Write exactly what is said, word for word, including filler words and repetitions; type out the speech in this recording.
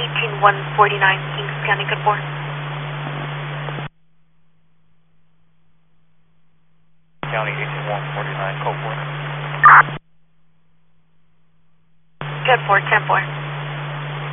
eighteen one forty-nine, Kings County, good four. County eighteen one forty-nine, code four. Good four, ten four.